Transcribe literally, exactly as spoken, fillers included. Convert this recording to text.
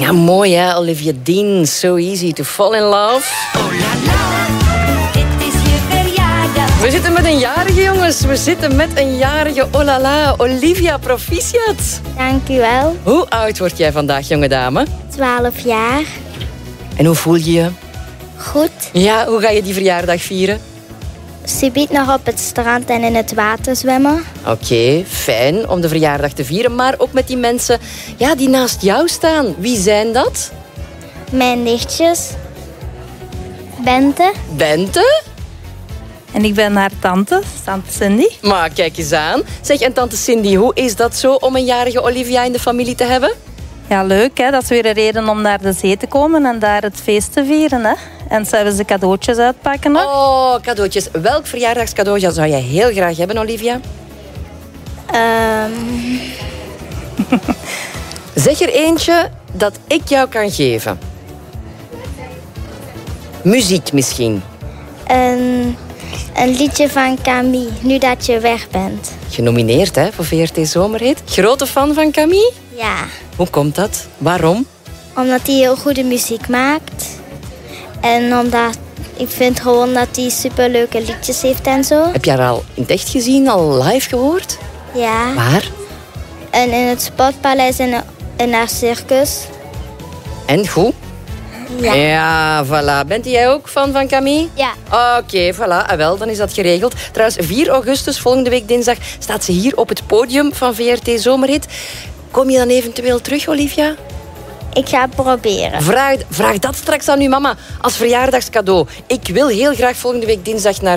Ja, mooi hè, Olivia Dean. So easy to fall in love. Oh la la, het is je verjaardag. We zitten met een jarige, jongens. We zitten met een jarige. Oh la la, Olivia, proficiat. Dank u wel. Hoe oud word jij vandaag, jonge dame? twaalf jaar. En hoe voel je je? Goed. Ja, hoe ga je die verjaardag vieren? Subiet nog op het strand en in het water zwemmen. Oké, okay, fijn om de verjaardag te vieren. Maar ook met die mensen ja, die naast jou staan. Wie zijn dat? Mijn nichtjes. Bente. Bente? En ik ben haar tante, tante Cindy. Maar kijk eens aan. Zeg, en tante Cindy, hoe is dat zo om een jarige Olivia in de familie te hebben? Ja, leuk hè. Dat is weer een reden om naar de zee te komen en daar het feest te vieren. Hè. En ze hebben ze cadeautjes uitpakken. Hè. Oh, cadeautjes. Welk verjaardagscadeau zou jij heel graag hebben, Olivia? Um... Zeg er eentje dat ik jou kan geven. Muziek misschien. Een, een liedje van Camille, nu dat je weg bent. Genomineerd hè, voor V R T Zomerhit. Grote fan van Camille? Ja. Hoe komt dat? Waarom? Omdat hij heel goede muziek maakt. En omdat ik vind gewoon dat hij superleuke liedjes heeft en zo. Heb je haar al in het echt gezien, al live gehoord? Ja. Waar? En in het Sportpaleis en in haar circus. En goed? Ja. Ja, voilà. Bent jij ook fan van Camille? Ja. Oké, okay, voilà. Ah, wel, dan is dat geregeld. Trouwens, vier augustus, volgende week dinsdag, staat ze hier op het podium van V R T Zomerhit. Kom je dan eventueel terug, Olivia? Ik ga het proberen. Vraag, vraag dat straks aan uw mama als verjaardagscadeau. Ik wil heel graag volgende week dinsdag naar